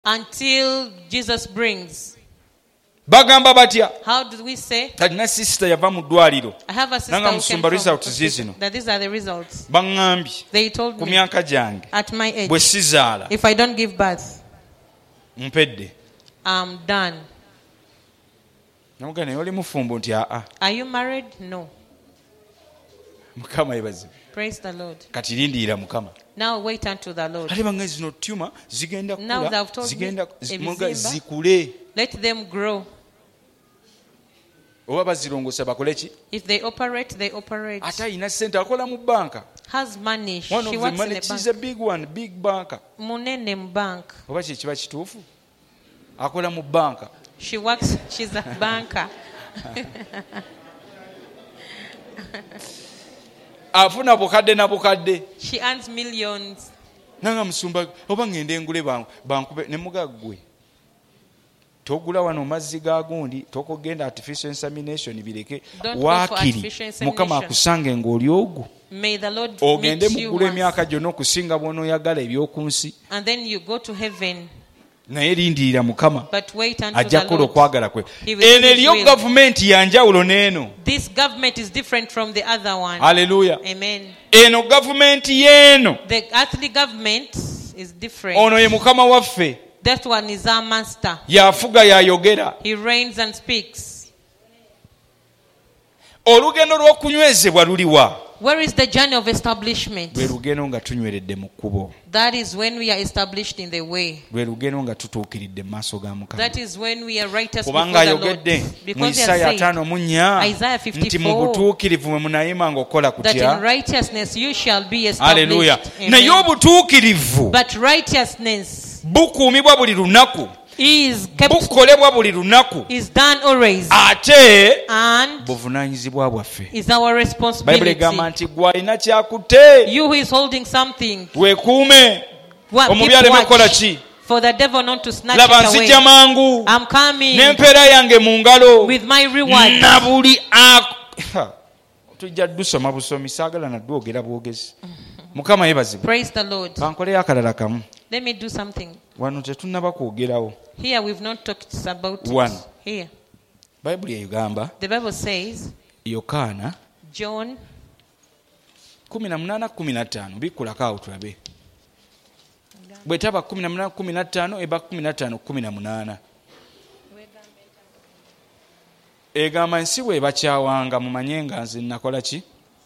until Jesus brings. Bagamba batya? How do we say? Talina sister yava mu ddwaliro. I have a sister Nanga who musumba came from results zizino. that these are the results. Baŋŋambye They told ku me myaka gyange at my age, bwe sizaala if I don't give birth, mpedde. I'm done. Namugamba naye oli mufumbo nti aa. Are you married? No. Mukama yebazibu. Praise the Lord. Kati lindiira Mukama. Now wait unto the Lord. Ate bange zino tuma zigenda Now kula they've told zigenda me, muga ebizimba. zikule. Let them grow. Oba bazirongosa bakole ki? If they operate, they operate. Ate ayina ssente akola mu banka. Has money. One She of works the in money, a she's bank. a big one, big banker. Munene mu bank. Oba kye kiba kituufu? Akola mu banka. She works, she's a banker. Afuna bukadde na bukadde. She earns millions. Nanga musumba oba ngende ngule bankube ne mugaggwe. Togula wano mazzi ga gundi tokogenda artificial insemination bireke waakiri Mukama akusange ng'oli ogwo. May the Lord Ogende meet you mugula once. emyaka gyonna okusinga bw'onooyagala eby'okunsi. And then you go to heaven. Naye lindirira Mukama But wait until ajja the kukola Lord. okwagala kwe. He will Eno do his eriyo will. gavumenti ya njawulo n'eno. This government is different from the other one. Haleluya. Amen. Eno gavumenti y'eno. The earthly government is different. Ono ye Mukama waffe. That one is our master. Yafuga yayogera. He reigns and speaks. Olugendo lw'okunywezebwa luliwa? Where is the journey of establishment? Lwe lugendo nga tunyweredde mu kkubo. That is when we are established in the way. Lwe lugendo nga tutuukiridde mu maaso ga Mukama. That is when we are righteous Kubanga before the Lord. ayogedde mu Because he Isaaya has said, 5:4 Isaiah nti mu 54, butuukirivu mwe munayima ng'okola that in kutya. righteousness you shall be Haleluya. established. Naye Amen. obutuukirivu But righteousness bukuumibwa buli lunaku. is kept, Bukolebwa buli lunaku. is done always, Ate and buvunaanyizibwa bwaffe. is our Bayibuli responsibility. egamba nti gw'alina kyakutte You who is holding something, weekuume omubi keep aleme kukola watch ki. for the devil not to snatch Laba it nzijja away. mangu I'm coming n'empeera yange mu ngalo with my reward. na buli tujja dusoma busomi saagala naddwogera bwogezi. Mukama yeebazibwe. Praise the Lord. Kankoleyo akalala kamu. Let me do something. Wano tetunnaba kwogerawo. Here we've not talked about it. One. Here. Bayibuli egamba The Bible says, Yokaana John 18:15 bikkulako awo tulabe. Bwe taba 18:15 eba 15:18. Egamba ensi bw'ebakyawanga mumanye nga nze nakola ki?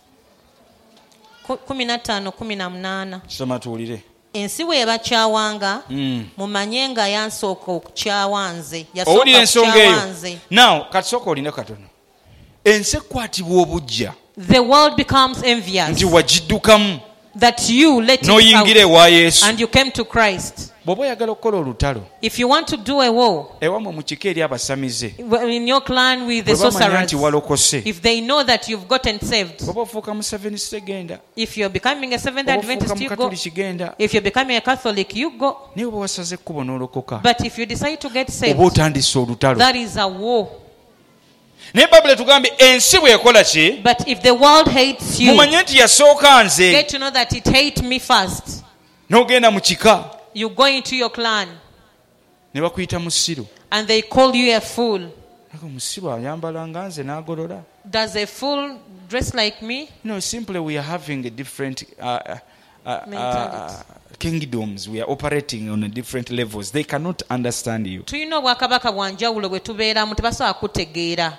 15:18. Soma tuwulire. Ensi bw'ebakyawanga mumanye nga yansooka okukyawa nze. Owulira Yasooka ensonga okukyawa eyo. nze. Now katisooka olina katono. Ensi ekwatibwa obujja The world becomes envious nti wagiddukamu that you let it n'oyingira out ewa Yesu. and you came to Christ. Bw'oba oyagala okukola olutalo If you want to do a war ewamwe mu kika eri abasamize in your clan with the bwe bamanya sorcerers, nti walokose if they know that you've gotten saved, bw'oba ofuuka mu Seventh genda if you're becoming a Seventh bw'oba ofuuka Adventist, mu you go. Katoliki genda If you're becoming a Catholic, you go. naye bwe wasaze ekkubo n'olokoka But if you decide to get saved, oba otandise olutalo. that is a war. Naye Bayibuli tugambye ensi bw'ekola ki? But if the world hates you, Mumanye nti yasooka nze. get to know that it hates me first. N'ogenda mu kika You go into your clan ne bakuyita musiru. and they call you a fool. Ako musiru ayambala nga nze n'agolola. Does a fool dress like me? No, simply we are having a different Mentality. kingdoms. We are operating on a different levels. They cannot understand you. Tulina obwakabaka bwa njawulo bwe tubeeramu tebasobola kutegeera.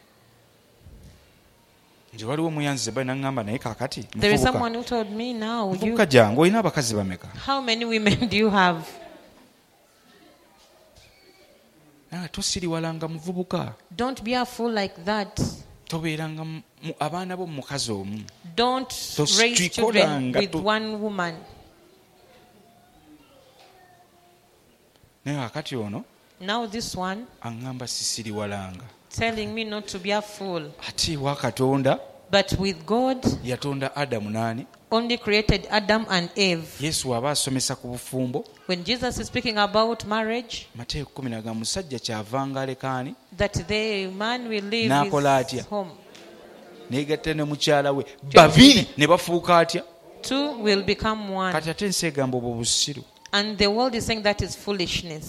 Nje waliwo omuyanzi bali n'angamba naye kaakati There is someone who told me now, muvubuka jangu olina abakazi bameka? how many women do you have? Tosiriwalanga muvubuka. Don't be a fool like that. Tobeeranga abaana bo mu mukazi omu. Don't raise children with one woman. Naye kakati ono Now this one aŋŋamba sisiriwalanga. telling me not to be a fool. Ate wa Katonda But with God, yatonda Adamu n'ani? only created Adam and Eve. Yesu aba asomesa ku bufumbo. When Jesus is speaking about marriage, Mateeka 10 musajja kyavanga alekaani that the man will leave n'akola atya? his home. Neegatta ne mukyala we babiri ne bafuuka atya? Two will become one. Kati ate ensi egamba obwo busiru. And the world is saying that is foolishness.